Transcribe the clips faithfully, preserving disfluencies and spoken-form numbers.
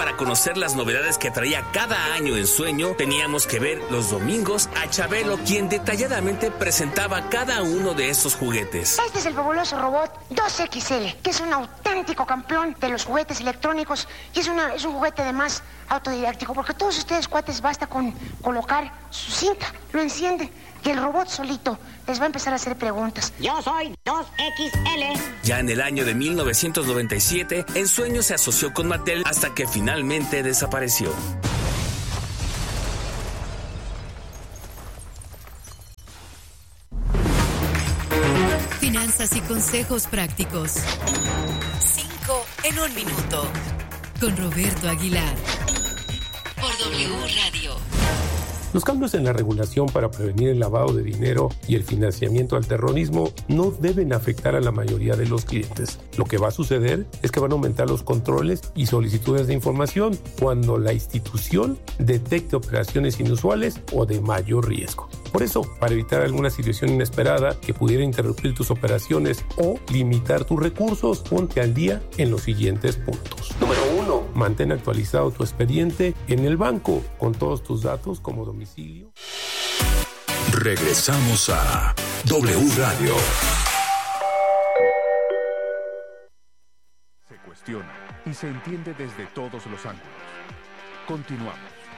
Para conocer las novedades que traía cada año en Sueño, teníamos que ver los domingos a Chabelo, quien detalladamente presentaba cada uno de estos juguetes. Este es el fabuloso robot dos equis ele, que es un auténtico campeón de los juguetes electrónicos y es, una, es un juguete además autodidáctico, porque todos ustedes, cuates, basta con colocar su cinta, lo encienden y el robot solito les va a empezar a hacer preguntas. Yo soy dos equis ele. Ya en el año de mil novecientos noventa y siete, En Sueño se asoció con Mattel hasta que finalmente desapareció. Finanzas y consejos prácticos. Cinco en un minuto. Con Roberto Aguilar. Por W Radio. Los cambios en la regulación para prevenir el lavado de dinero y el financiamiento al terrorismo no deben afectar a la mayoría de los clientes. Lo que va a suceder es que van a aumentar los controles y solicitudes de información cuando la institución detecte operaciones inusuales o de mayor riesgo. Por eso, para evitar alguna situación inesperada que pudiera interrumpir tus operaciones o limitar tus recursos, ponte al día en los siguientes puntos. Número uno. Mantén actualizado tu expediente en el banco con todos tus datos como domicilio. Regresamos a W Radio. Se cuestiona y se entiende desde todos los ángulos. Continuamos.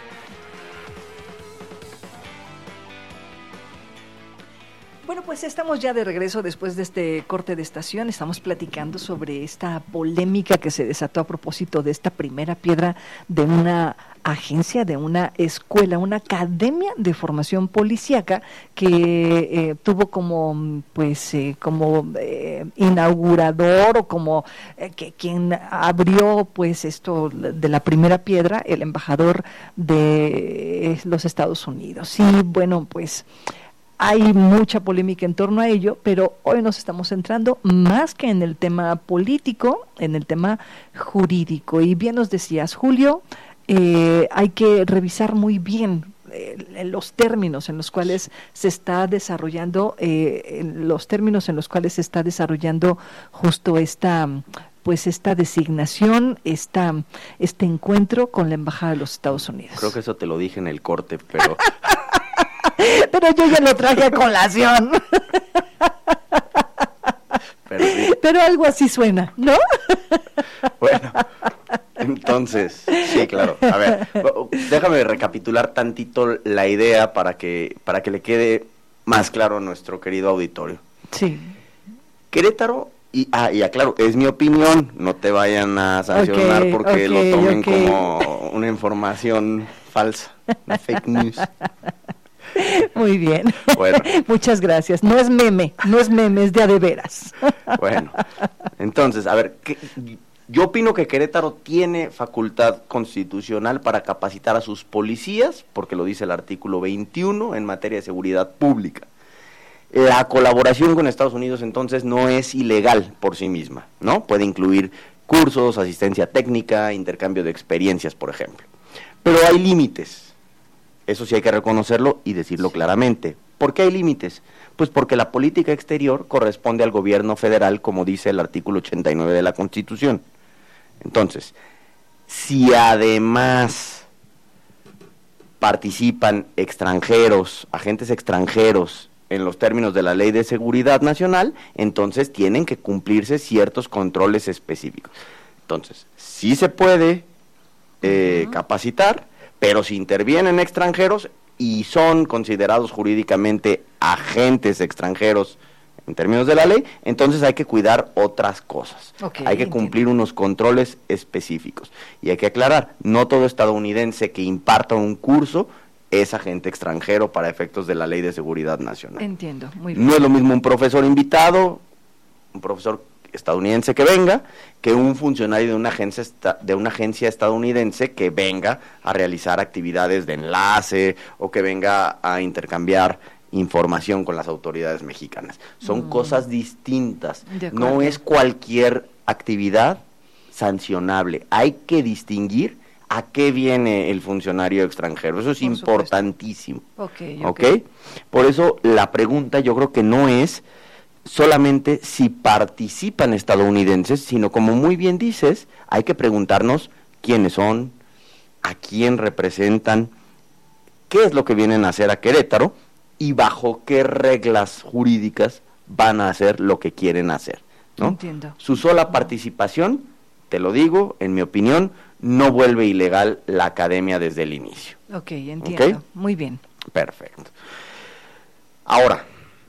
Bueno, pues estamos ya de regreso después de este corte de estación. Estamos platicando sobre esta polémica que se desató a propósito de esta primera piedra de una agencia, de una escuela, una academia de formación policíaca que eh, tuvo como, pues, eh, como eh, inaugurador o como eh, que quien abrió, pues, esto de la primera piedra, el embajador de los Estados Unidos. Y bueno, pues hay mucha polémica en torno a ello, pero hoy nos estamos centrando más que en el tema político, en el tema jurídico. Y bien nos decías, Julio, eh, hay que revisar muy bien eh, los términos en los cuales se está desarrollando, eh, los términos en los cuales se está desarrollando justo esta, pues esta designación, esta, este encuentro con la Embajada de los Estados Unidos. Creo que eso te lo dije en el corte, pero... Pero yo ya lo traje a colación. Pero, sí. Pero algo así suena, ¿no? Bueno, entonces, sí, claro. A ver, déjame recapitular tantito la idea para que, para que le quede más claro a nuestro querido auditorio. Sí. Querétaro, y, ah, y aclaro, es mi opinión, no te vayan a sancionar okay, porque okay, lo tomen okay. como una información falsa, una fake news. Muy bien. Bueno. Muchas gracias. No es meme, no es meme, es de a de veras. Bueno, entonces, a ver, ¿qué, yo opino que Querétaro tiene facultad constitucional para capacitar a sus policías, porque lo dice el artículo veintiuno en materia de seguridad pública. La colaboración con Estados Unidos, entonces, no es ilegal por sí misma, ¿no? Puede incluir cursos, asistencia técnica, intercambio de experiencias, por ejemplo. Pero hay límites. Eso sí hay que reconocerlo y decirlo claramente. ¿Por qué hay límites? Pues porque la política exterior corresponde al gobierno federal, como dice el artículo ochenta y nueve de la Constitución. Entonces, si además participan extranjeros, agentes extranjeros, en los términos de la Ley de Seguridad Nacional, entonces tienen que cumplirse ciertos controles específicos. Entonces, sí se puede eh, uh-huh. capacitar, pero si intervienen extranjeros y son considerados jurídicamente agentes extranjeros en términos de la ley, entonces hay que cuidar otras cosas. Okay, hay que entiendo. Cumplir unos controles específicos. Y hay que aclarar, no todo estadounidense que imparta un curso es agente extranjero para efectos de la Ley de Seguridad Nacional. Entiendo, muy bien. No es lo mismo un profesor invitado, un profesor estadounidense que venga, que un funcionario de una agencia de una agencia estadounidense que venga a realizar actividades de enlace o que venga a intercambiar información con las autoridades mexicanas. Son mm. cosas distintas. No es cualquier actividad sancionable. Hay que distinguir a qué viene el funcionario extranjero. Eso es Por importantísimo. Okay, okay. ¿Ok? Por eso la pregunta yo creo que no es solamente si participan estadounidenses, sino como muy bien dices, hay que preguntarnos quiénes son, a quién representan, qué es lo que vienen a hacer a Querétaro y bajo qué reglas jurídicas van a hacer lo que quieren hacer, ¿no? Entiendo. Su sola participación, te lo digo, en mi opinión, no vuelve ilegal la academia desde el inicio. Ok, entiendo. ¿Okay? Muy bien. Perfecto. Ahora,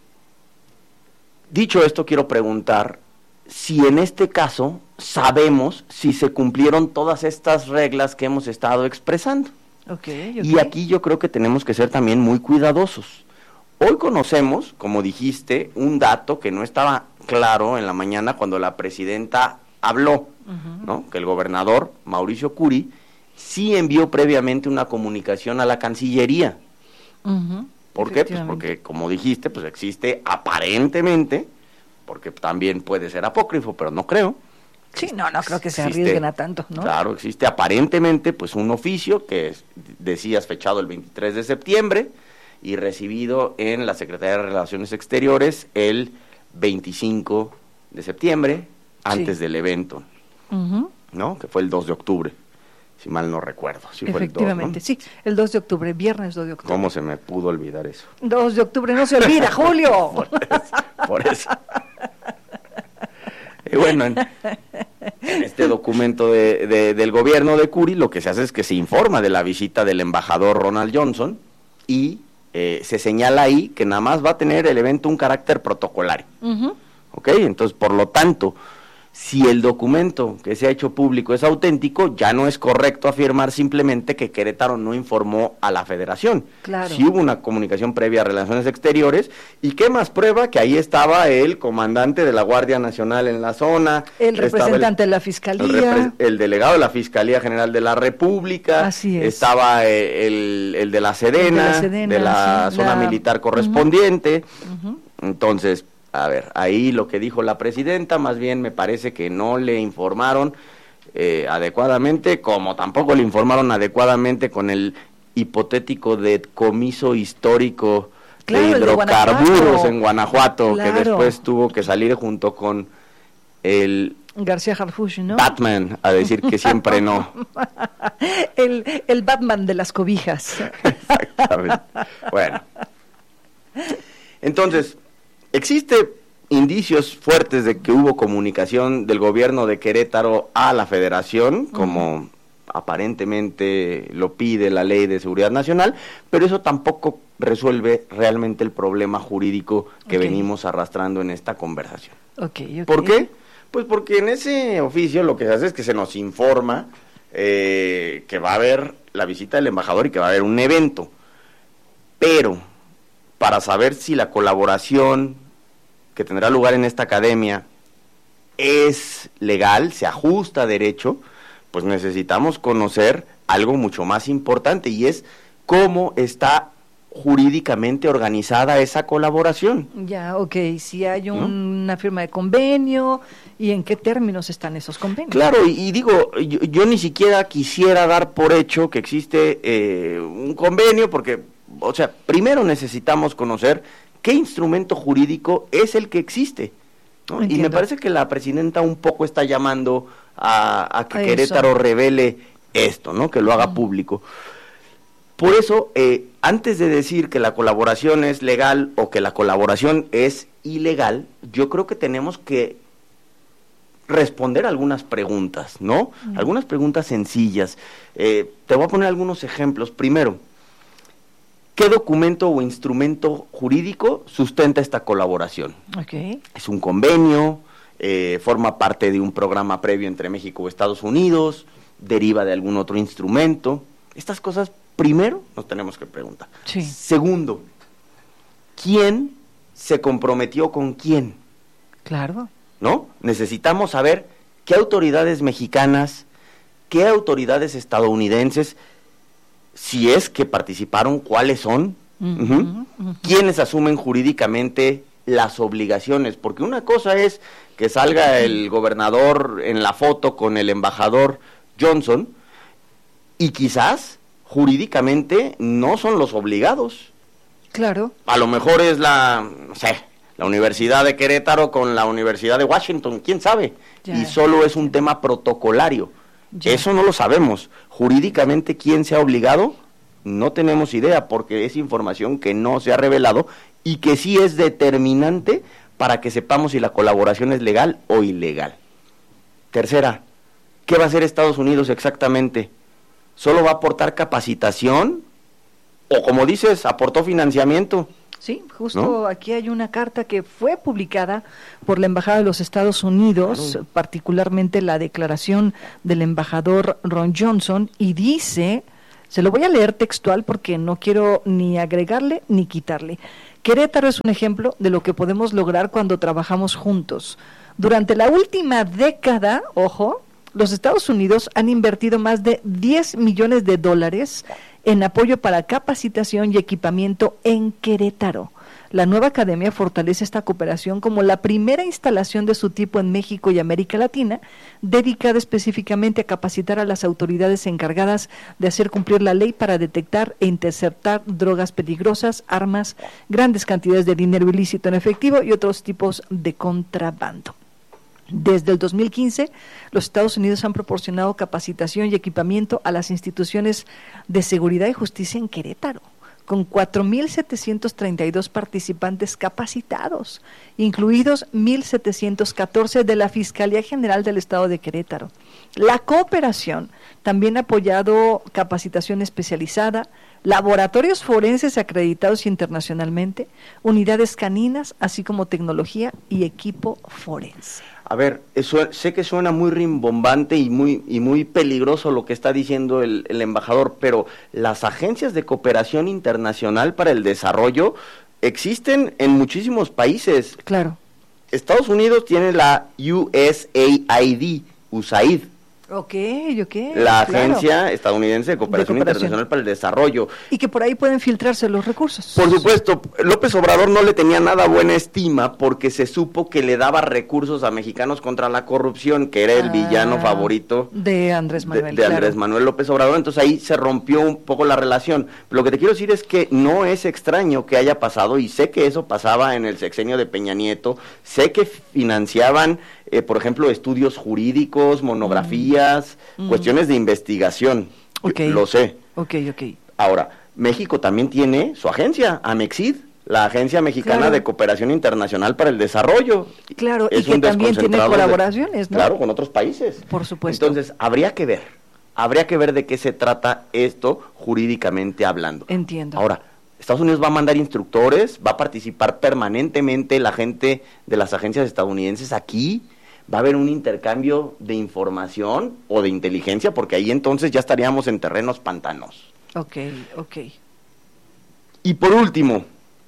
dicho esto, quiero preguntar si en este caso sabemos si se cumplieron todas estas reglas que hemos estado expresando. Okay, okay. Y aquí yo creo que tenemos que ser también muy cuidadosos. Hoy conocemos, como dijiste, un dato que no estaba claro en la mañana cuando la presidenta habló, uh-huh. ¿no? Que el gobernador, Mauricio Curi, sí envió previamente una comunicación a la Cancillería. Uh-huh. ¿Por qué? Pues porque, como dijiste, pues existe aparentemente, porque también puede ser apócrifo, pero no creo. Sí, no, no creo que se existe, arriesguen a tanto, ¿no? Claro, existe aparentemente pues un oficio que es, decías fechado el veintitrés de septiembre y recibido en la Secretaría de Relaciones Exteriores el veinticinco de septiembre, antes sí. del evento, uh-huh. ¿no? Que fue el dos de octubre, si mal no recuerdo. Sí, efectivamente, fue el dos, ¿no? Sí, el dos de octubre, viernes dos de octubre. ¿Cómo se me pudo olvidar eso? dos de octubre, no se olvida, Julio. Por eso. Por eso. Y bueno, en, en este documento de, de, del gobierno de Curi, lo que se hace es que se informa de la visita del embajador Ronald Johnson y eh, se señala ahí que nada más va a tener el evento un carácter protocolario. Uh-huh. ¿Ok? Entonces, por lo tanto, si el documento que se ha hecho público es auténtico, ya no es correcto afirmar simplemente que Querétaro no informó a la Federación. Claro. Sí hubo una comunicación previa a Relaciones Exteriores, y qué más prueba que ahí estaba el comandante de la Guardia Nacional en la zona. El representante el, de la Fiscalía. El, repre, el delegado de la Fiscalía General de la República. Así es. Estaba eh, el, el de la Sedena, de la, Sedena, de la sí, zona la... militar correspondiente. Uh-huh. Entonces, a ver, ahí lo que dijo la presidenta, más bien me parece que no le informaron eh, adecuadamente, como tampoco le informaron adecuadamente con el hipotético decomiso histórico claro, de hidrocarburos de Guanajuato. en Guanajuato, claro. que después tuvo que salir junto con el García Harfuch, ¿no? Batman, a decir que siempre no. el, el Batman de las cobijas. Exactamente. Bueno. Entonces, existe indicios fuertes de que hubo comunicación del gobierno de Querétaro a la Federación, como uh-huh. aparentemente lo pide la Ley de Seguridad Nacional, pero eso tampoco resuelve realmente el problema jurídico que okay. venimos arrastrando en esta conversación. Okay, okay. ¿Por qué? Pues porque en ese oficio lo que se hace es que se nos informa eh, que va a haber la visita del embajador y que va a haber un evento, pero para saber si la colaboración que tendrá lugar en esta academia es legal, se ajusta a derecho, pues necesitamos conocer algo mucho más importante, y es cómo está jurídicamente organizada esa colaboración. Ya, ok, si hay un, ¿no? una firma de convenio, y en qué términos están esos convenios. Claro, y, y digo, yo, yo ni siquiera quisiera dar por hecho que existe eh, un convenio, porque, o sea, primero necesitamos conocer qué instrumento jurídico es el que existe, ¿no? Y me parece que la presidenta un poco está llamando a, a que a Querétaro revele esto, ¿no? Que lo haga uh-huh. público. Por eso, eh, antes de decir que la colaboración es legal o que la colaboración es ilegal, yo creo que tenemos que responder algunas preguntas, ¿no? Uh-huh. Algunas preguntas sencillas. Eh, te voy a poner algunos ejemplos. Primero, ¿qué documento o instrumento jurídico sustenta esta colaboración? Okay. ¿Es un convenio? Eh, ¿Forma parte de un programa previo entre México y Estados Unidos? ¿Deriva de algún otro instrumento? Estas cosas, primero, nos tenemos que preguntar. Sí. Segundo, ¿quién se comprometió con quién? Claro. ¿No? Necesitamos saber qué autoridades mexicanas, qué autoridades estadounidenses, si es que participaron, cuáles son, uh-huh, uh-huh. Uh-huh. quiénes asumen jurídicamente las obligaciones, porque una cosa es que salga el gobernador en la foto con el embajador Johnson, y quizás jurídicamente no son los obligados. Claro. A lo mejor es la, no sé, la Universidad de Querétaro con la Universidad de Washington, quién sabe, ya. Y solo es un tema protocolario. Ya. Eso no lo sabemos. Jurídicamente, ¿quién se ha obligado? No tenemos idea, porque es información que no se ha revelado y que sí es determinante para que sepamos si la colaboración es legal o ilegal. Tercera, ¿qué va a hacer Estados Unidos exactamente? ¿Solo va a aportar capacitación? O como dices, aportó financiamiento. Sí, justo ¿no? Aquí hay una carta que fue publicada por la Embajada de los Estados Unidos, claro. particularmente la declaración del embajador Ron Johnson, y dice, se lo voy a leer textual porque no quiero ni agregarle ni quitarle. Querétaro es un ejemplo de lo que podemos lograr cuando trabajamos juntos. Durante la última década, ojo, los Estados Unidos han invertido más de diez millones de dólares en apoyo para capacitación y equipamiento en Querétaro. La nueva academia fortalece esta cooperación como la primera instalación de su tipo en México y América Latina, dedicada específicamente a capacitar a las autoridades encargadas de hacer cumplir la ley para detectar e interceptar drogas peligrosas, armas, grandes cantidades de dinero ilícito en efectivo y otros tipos de contrabando. Desde el dos mil quince, los Estados Unidos han proporcionado capacitación y equipamiento a las instituciones de seguridad y justicia en Querétaro, con cuatro mil setecientos treinta y dos participantes capacitados, incluidos mil setecientos catorce de la Fiscalía General del Estado de Querétaro. La cooperación también ha apoyado capacitación especializada, laboratorios forenses acreditados internacionalmente, unidades caninas, así como tecnología y equipo forense. A ver, eso, sé que suena muy rimbombante y muy y muy peligroso lo que está diciendo el, el embajador, pero las agencias de cooperación internacional para el desarrollo existen en muchísimos países. Claro. Estados Unidos tiene la U S A I D, U S A I D. Ok, ok. La claro. Agencia Estadounidense de Cooperación, de Cooperación Internacional para el Desarrollo. Y que por ahí pueden filtrarse los recursos. Por supuesto, López Obrador no le tenía nada buena estima porque se supo que le daba recursos a Mexicanos contra la Corrupción, que era el ah, villano favorito de Andrés Manuel, de, de claro. Andrés Manuel López Obrador. Entonces ahí se rompió un poco la relación. Lo que te quiero decir es que no es extraño que haya pasado, y sé que eso pasaba en el sexenio de Peña Nieto, sé que financiaban Eh, por ejemplo, estudios jurídicos, monografías, mm. cuestiones de investigación. Okay. Lo sé. Ok, ok. Ahora, México también tiene su agencia, AMEXID, la Agencia Mexicana claro. de Cooperación Internacional para el Desarrollo. Claro, es y que también tiene colaboraciones, de, ¿no? Claro, con otros países. Por supuesto. Entonces, habría que ver, habría que ver de qué se trata esto jurídicamente hablando. Entiendo. Ahora, Estados Unidos va a mandar instructores, va a participar permanentemente la gente de las agencias estadounidenses aquí. Va a haber un intercambio de información o de inteligencia, porque ahí entonces ya estaríamos en terrenos pantanos. Ok, ok. Y por último,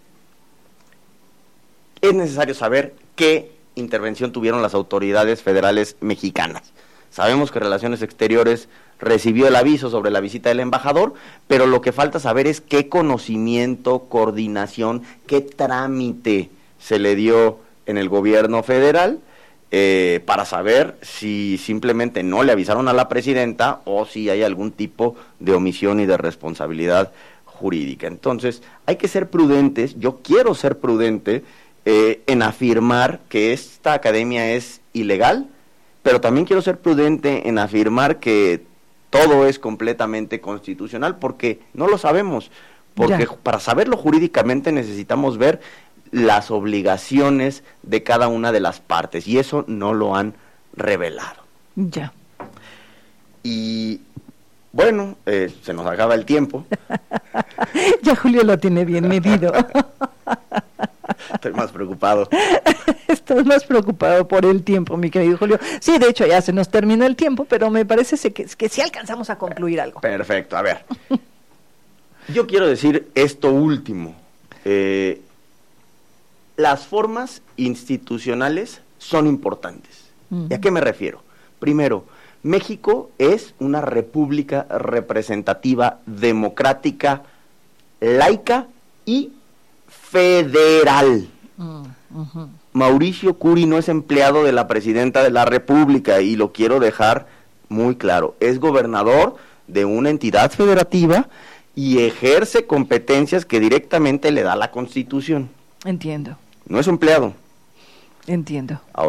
es necesario saber qué intervención tuvieron las autoridades federales mexicanas. Sabemos que Relaciones Exteriores recibió el aviso sobre la visita del embajador, pero lo que falta saber es qué conocimiento, coordinación, qué trámite se le dio en el gobierno federal, Eh, para saber si simplemente no le avisaron a la presidenta o si hay algún tipo de omisión y de responsabilidad jurídica. Entonces, hay que ser prudentes, yo quiero ser prudente eh, en afirmar que esta academia es ilegal, pero también quiero ser prudente en afirmar que todo es completamente constitucional, porque no lo sabemos, porque ya. Para saberlo jurídicamente necesitamos ver las obligaciones de cada una de las partes, y eso no lo han revelado. Ya. Y bueno, eh, se nos acaba el tiempo. Ya Julio lo tiene bien medido. Estoy más preocupado. Estoy más preocupado por el tiempo, mi querido Julio. Sí, de hecho ya se nos terminó el tiempo, pero me parece que, que sí alcanzamos a concluir algo. Perfecto, a ver. Yo quiero decir esto último. Eh, Las formas institucionales son importantes. Uh-huh. ¿Y a qué me refiero? Primero, México es una república representativa, democrática, laica y federal. Uh-huh. Mauricio Curi no es empleado de la presidenta de la República, y lo quiero dejar muy claro. Es gobernador de una entidad federativa y ejerce competencias que directamente le da la Constitución. Entiendo. No es empleado. Entiendo. Ahora,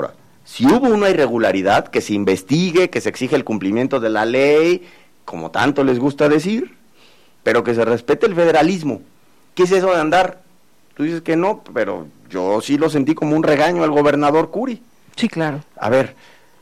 Si hubo una irregularidad, que se investigue, que se exige el cumplimiento de la ley, como tanto les gusta decir, pero que se respete el federalismo. ¿Qué es eso de andar? Tú dices que no, pero yo sí lo sentí como un regaño al gobernador Curi. Sí, claro. A ver,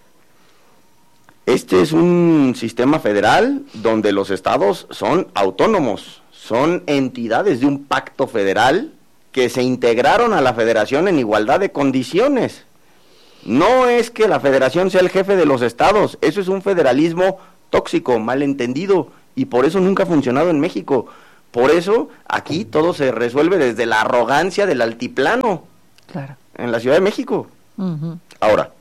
este es un sistema federal donde los estados son autónomos, son entidades de un pacto federal que se integraron a la federación en igualdad de condiciones. No es que la federación sea el jefe de los estados, eso es un federalismo tóxico, malentendido, y por eso nunca ha funcionado en México. Por eso aquí todo se resuelve desde la arrogancia del altiplano. Claro. En la Ciudad de México. Uh-huh. Ahora,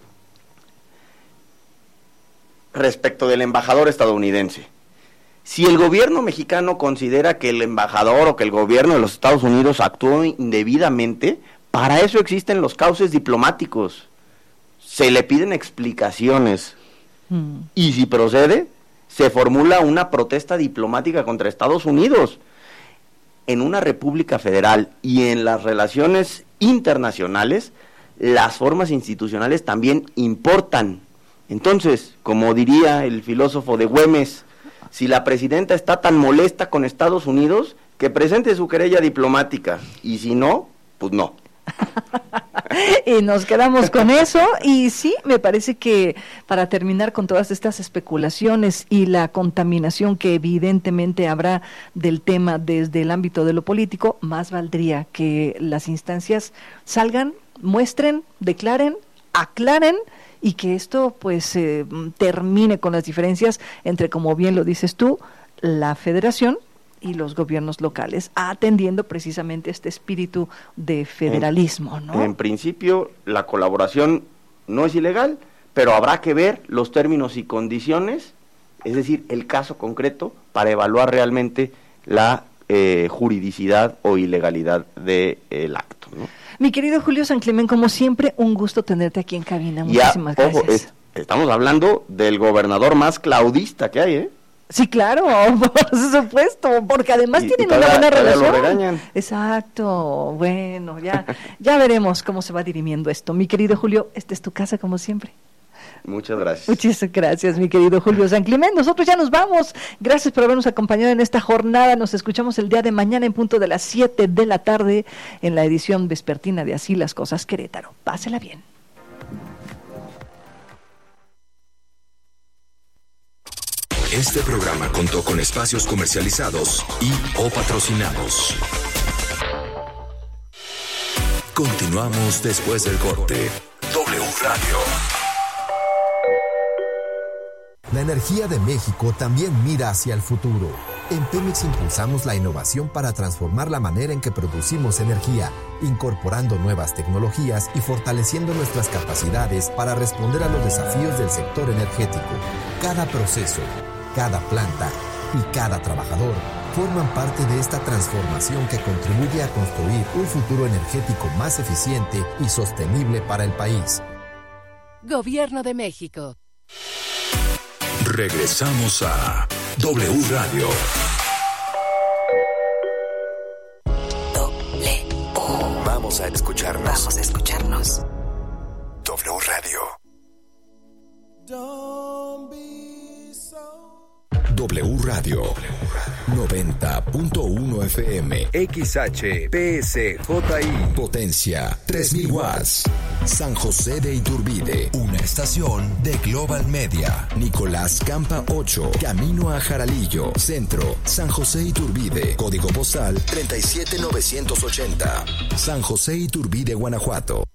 respecto del embajador estadounidense, si el gobierno mexicano considera que el embajador o que el gobierno de los Estados Unidos actuó indebidamente, para eso existen los cauces diplomáticos. Se le piden explicaciones. Uh-huh. Y si procede, se formula una protesta diplomática contra Estados Unidos. En una república federal y en las relaciones internacionales, las formas institucionales también importan. Entonces, como diría el filósofo de Güemes, si la presidenta está tan molesta con Estados Unidos, que presente su querella diplomática, y si no, pues no. Y nos quedamos con eso, y sí, me parece que para terminar con todas estas especulaciones y la contaminación que evidentemente habrá del tema desde el ámbito de lo político, más valdría que las instancias salgan, muestren, declaren, aclaren, y que esto pues eh, termine con las diferencias entre, como bien lo dices tú, la federación y los gobiernos locales, atendiendo precisamente este espíritu de federalismo, en, ¿no? En principio, la colaboración no es ilegal, pero habrá que ver los términos y condiciones, es decir, el caso concreto, para evaluar realmente la eh, juridicidad o ilegalidad del de, acto, ¿no? Mi querido Julio San Clemen, como siempre, un gusto tenerte aquí en cabina. Muchísimas ya, gracias. Ojo, es, estamos hablando del gobernador más claudista que hay, ¿eh? Sí, claro, por supuesto, porque además y, tienen y todavía, una buena relación. Lo regañan. Exacto, bueno, ya, ya veremos cómo se va dirimiendo esto. Mi querido Julio, esta es tu casa como siempre. Muchas gracias. Muchas gracias, mi querido Julio San Clemente. Nosotros ya nos vamos. Gracias por habernos acompañado en esta jornada. Nos escuchamos el día de mañana en punto de las siete de la tarde en la edición vespertina de Así las Cosas Querétaro. Pásela bien. Este programa contó con espacios comercializados y o patrocinados. Continuamos después del corte. W Radio. La energía de México también mira hacia el futuro. En Pemex impulsamos la innovación para transformar la manera en que producimos energía, incorporando nuevas tecnologías y fortaleciendo nuestras capacidades para responder a los desafíos del sector energético. Cada proceso, cada planta y cada trabajador forman parte de esta transformación que contribuye a construir un futuro energético más eficiente y sostenible para el país. Gobierno de México. Regresamos a W Radio. W. Vamos a escucharnos. Vamos a escucharnos. W Radio. W Radio noventa punto uno F M. X H P S J I. Potencia tres mil watts. San José de Iturbide. Una estación de Global Media. Nicolás Campa ocho. Camino a Jaralillo. Centro. San José Iturbide. Código postal treinta y siete mil novecientos ochenta. San José Iturbide, Guanajuato.